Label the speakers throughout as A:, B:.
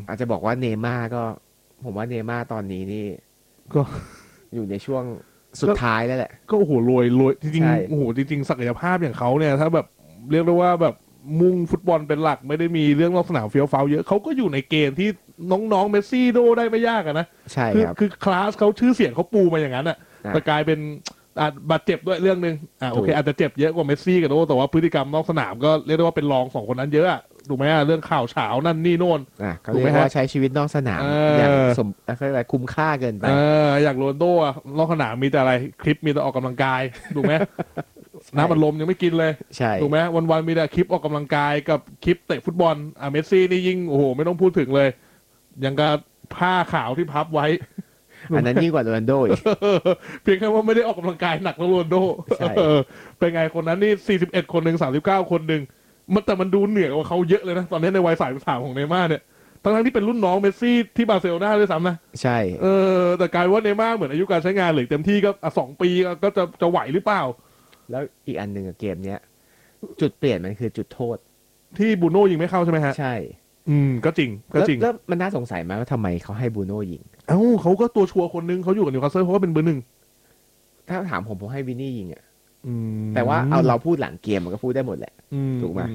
A: อาจจะบอกว่าเนย์ม่าร์ก็ผมว่าเนย์ม่าร์ตอนนี้นี่
B: ก็
A: อยู่ในช่วงสุดท้ายแล้วแหละ
B: ก็โอ้โหรวยจริง
A: ใช่
B: ๆโอ้โหจริงๆศักยภาพอย่างเขาเนี่ยถ้าแบบเรียกได้ว่าแบบมุ่งฟุตบอลเป็นหลักไม่ได้มีเรื่องนอกสนามเฟี้ยวฟ้าวเยอะเขาก็อยู่ในเกณฑ์ที่น้องๆเมสซี่โดได้ไม่ยากอะนะคือ
A: ใช่ครับ
B: คือคลาสเขาชื่อเสียงเขาปูมาอย่างนั้นอะแต่กลายเป็นบาดเจ็บด้วยเรื่องหนึ่งโอเค
A: ถูก
B: อาจจะเจ็บเยอะกว่าเมสซี่กับโดแต่ว่าพฤติกรรมนอกสนามก็เรียกได้ว่าเป็นรองสองคนนั้นเยอะอะถูกไหมเรื่องข่าวเฉานั่นนี่โน่น
A: เขา
B: ถูกไหมฮะ
A: เรียกว่าใช้ชีวิตนอกสนาม
B: เอ
A: อย่าง
B: อ
A: สมอะไรคุ้มค่าเกินไป
B: อย่างโรนลโดอะนอกสนามมีแต่อะไรคลิปมีแต่ออกกำลังกายถูกไหม
A: ใช่
B: น้ำมันลมยังไม่กินเลย
A: ใช่
B: ถูกไหมวันๆมีแต่คลิปออกกำลังกายกับคลิปเตะฟุตบอลเมสซี่นี่ยิ่งโอ้โหไม่ต้องพูดถึงเลยยังกับผ้าขาวที่พับไว้
A: อันนั้นยิ่งกว่าโรนัลโดอีก
B: เพียงแค่ว่าไม่ได้ออกกำลังกายหนักแล้วโรนลโด
A: ใช่
B: เป็นไงคนนั้นนี่41คนหนึ่ง39คนหนึ่งแต่มันดูเหนือกว่าเขาเยอะเลยนะตอนนี้ในวัย33ของเนย์ม่าร์เนี่ยทั้งที่เป็นรุ่นน้องเมสซี่ที่บาร์เซโลนาด้วยซ้ำนะ
A: ใช่
B: แต่กลายว่าเนย์ม่าร์เหมือนอายุการใช้งานเหลือเต็มที่ก็2 ปีก็จะไหวหรือเปล่า
A: แล้วอีกอันหนึ่งเกมเนี้ยจุดเปลี่ยนมันคือจุดโทษ
B: ที่บูโน่ยิงไม่เข้าใช่ไหมฮะ
A: ใช่
B: ก็จริงก็จริง
A: แล้วมันน่าสงสัยไหมว่าทำไมเขาให้บรูโน่ยิง
B: เขาก็ตัวชัวร์คนนึงเขาอยู่กับนิวคาสเซิลเขาก็เป็นเบอร์หนึ่ง
A: ถ้าถามผมให้วินนี่ยิง
B: อื
A: แต่ว่าเอา
B: ม
A: เราพูดหลังเกมมันก็พูดได้หมดแหละถูกไหม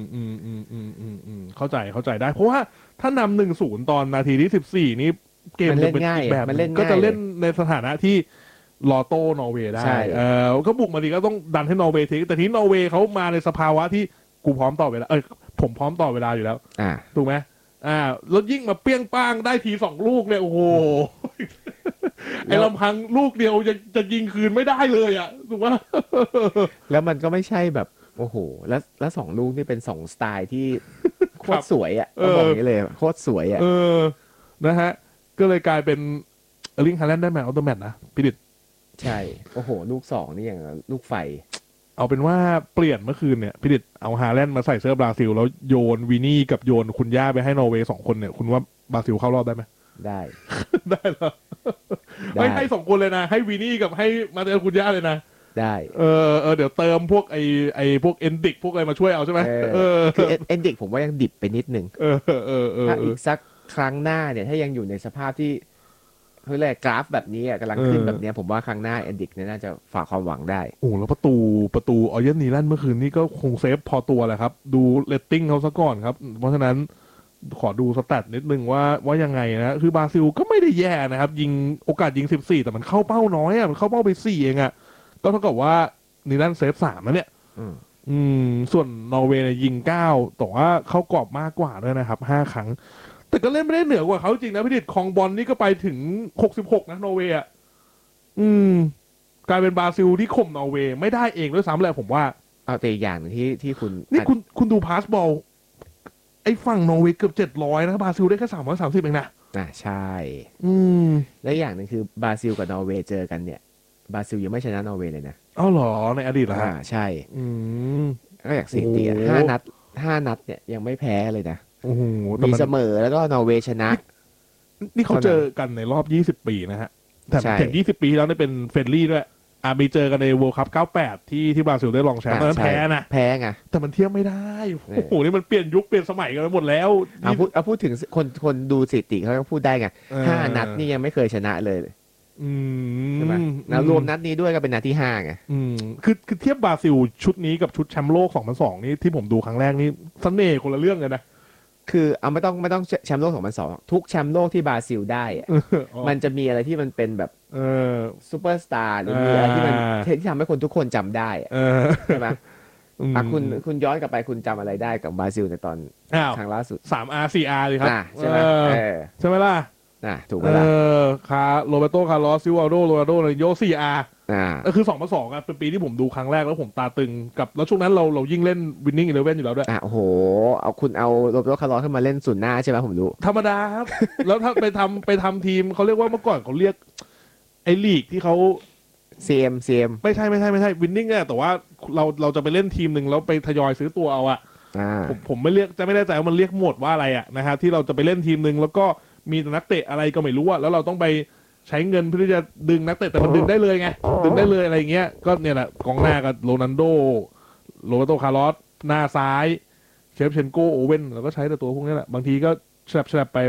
B: เข้าใจได้เพราะว่าถ้านำ1-0ตอนนาทีที่14นี่เกม
A: มัน
B: จะ
A: เล่นง่าย
B: เป็นอีกแบบ
A: มันเล่น
B: ก็จะ
A: ง่ายเล
B: เล่น
A: ย
B: ในสถานะที่รอโต้นอร์เวย์ได้
A: ใช่
B: ก็บุกมาดีก็ต้องดันให้นอร์เวย์ทิ้งแต่ทีนี้นอร์เวย์เขามาในสภาวะที่กูพร้อมต่อเวลาผมพร้อมต่อเวลาอยู่แล้ว
A: อ่า
B: ถูกไหมแล้วยิ่งมาเปี้ยงป้างได้ที2 ลูกเนี่ยโอ้โหไอ้ลำพังลูกเดียวจะยิงคืนไม่ได้เลยอ่ะถูกไหม
A: แล้วมันก็ไม่ใช่แบบโอ้โหแล้วสองลูกนี่เป็น2 สไตล์ที่โคตรสวยต้องบอกอย่างนี้เลยโคตรสวย
B: นะฮะก็เลยกลายเป็นเออร์ลิงฮาแลนด์ได้แมนออฟเดอะแมตช์นะพี่ดิษ
A: ใช่โอ้โหลูก2นี่อย่างลูกไฟ
B: เอาเป็นว่าเปลี่ยนเมื่อคืนเนี่ยพี่ดิษเอาฮาแลนด์มาใส่เสื้อบราซิลแล้วโยนวินี่กับโยนคุณย่าไปให้นอร์เวย์2 คนเนี่ยคุณว่าบราซิลเข้ารอบได้ไหม
A: ได้
B: ได้เหรอ
A: ได้
B: ให้2 คนเลยนะให้วินี่กับให้มาเตอร์คุณย่าเลยนะ
A: ได้
B: เดี๋ยวเติมพวกพวกเอนดิกพวกอะไรมาช่วยเอาใช่ไหม
A: คือเอนดิกผมว่ายังดิบไปนิดนึงถ้าอีก
B: เ
A: สักครั้งหน้าเนี่ยถ้ายังอยู่ในสภาพที่เขาเรียกกราฟแบบนี้กำลังขึ้นแบบนี้ผมว่าครั้งหน้าเอนดิกเนี่ยน่าจะฝากความหวังได้
B: โอ้แล้วประตูออเยนนีแลนด์เมื่อคืนนี้ก็คงเซฟพอตัวแหละครับดูเรตติ้งเขาซะก่อนครับเพราะฉะนั้นขอดูสแตทนิดนึงว่ายังไงนะคือบราซิลก็ไม่ได้แย่นะครับยิงโอกาสยิง14แต่มันเข้าเป้าน้อยมันเข้าเป้าไป4เองก็เท่ากับว่านีแลนด์เซฟ3นะเนี่ยส่วนนอร์เวย์ยิง9แต่ว่าเข้ากรอบมากกว่าด้วยนะครับ5 ครั้งแต่ก็เล่นไม่ได้เหนือกว่าเขาจริงนะพี่ดิษคองบอลนี่ก็ไปถึง66นะนอร์เวย์กลายเป็นบราซิลที่ข่มนอร์เวย์ไม่ได้เองด้วยซ้ำแหละผมว่า
A: เอาแต่อีกอย่างหนึ่งที่คุณ
B: นี่คุณดูพาสบอลไอ้ฝั่งนอร์เวย์เกือบ700นะบราซิลได้แค่330เองนะ
A: ใช่และอย่างหนึ่งคือบราซิลกับนอร์เวย์เจอกันเนี่ยบราซิลยังไม่ชนะนอร์เวย์เลยนะ
B: อ้าวเหรอในอดีตเหรอฮะ
A: ใช่ก็อยากสถิติ5 นัดเนี่ยยังไม่แพ้เลยนะ
B: โอ้โห
A: มีเสมอแล้วก็นอร์เวย์ชนะ
B: นี่เขาเจอกันในรอบ20 ปีนะฮะแต่ถึง20 ปีแล้วนี่เป็นเฟรนลี่ด้วยมีเจอกันใน World Cup 98ที่บราซิลได้รองแชมป์ตอนนั้นแพ้นะ
A: แพ้ไง
B: แต่มันเทียบไม่ได้โอ้โหนี่มันเปลี่ยนยุคเปลี่ยนสมัยกันไปหมดแล้ว
A: พูดถึงคนดูสถิติเขาก็พูดได้ไง5 นัดนี่ยังไม่เคยชนะเลยใช่ไหมแล้วรวมนัดนี้ด้วยก็เป็นนัดที่5ไง
B: คือเทียบบราซิลชุดนี้กับชุดแชมป์โลก2002นี่ที่ผมดูครั้งแรกนี่เสน่ห์คนละเรื่องเลยนะ
A: คือเอาไม่ต้องแชมป์โลก2002ทุกแชมป์โลกที่บราซิลได้มันจะมีอะไรที่มันเป็นแบบซูเปอร์สตาร์หรือมีอะไรที่มันที่ทำให้คนทุกคนจำได้ใช่ไหมคุณย้อนกลับไปคุณจำอะไรได้กับบราซิลในตอนครั้งล่าสุด
B: 3R 4R เลยครับ
A: ใช่ไหม
B: ใช่ไหมล่ะ
A: ถูกไหมล่ะ
B: โรเบโตคาร์ลอสซิวาโดโรนัลโดเลยโย 4R ก็คือ2-2เป็นปีที่ผมดูครั้งแรกแล้วผมตาตึงกับแล้วช่วงนั้นเรายิ่งเล่น Winning Eleven อยู่แล้วด้วย
A: โอ้โหคุณเอาโรเบโตคาร์ลอสขึ้นมาเล่นศูนย์หน้าใช่ไหมผมรู้
B: ธรรมดาครับ แล้วถ้าไปทำทีมเขาเรียกว่าเมื่อก่อนเขาเรียกไอ้ลีกที่เขา
A: CM
B: ไม่ใช่ Winning เนี่ยแต่ว่าเราจะไปเล่นทีมหนึ่งแล้วไปทยอยซื้อตัวเอาผมไม่แน่ใจว่ามันเรียกหมวดว่าอะไรนะฮะที่เราจะไปเล่นทีมหนึ่งแล้วก็มีนักเตะอะไรก็ไม่รู้แล้วเราต้องไปใช้เงินเพื่อที่จะดึงนักเตะแต่มันดึงได้เลยไงดึงได้เลยอะไรเงี้ยก็เนี่ยแหละกองหน้ากับโรนัลโดโรเบโตคาร์ลอสหน้าซ้ายเชฟเชนโกโอเว่นแล้วก็ใช้แต่ตัวพวกนี้แหละบางทีก็แฉลบไป